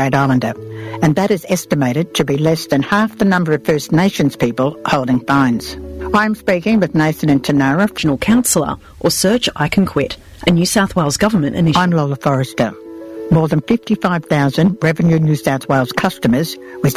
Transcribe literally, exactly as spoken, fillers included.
Strait Islander, and that is estimated to be less than half the number of First Nations people holding fines. I'm speaking with Nathan and Tanara, Regional Councillor, or Search I Can Quit, a New South Wales Government initiative. I'm Lola Forrester. More than fifty-five thousand Revenue New South Wales customers with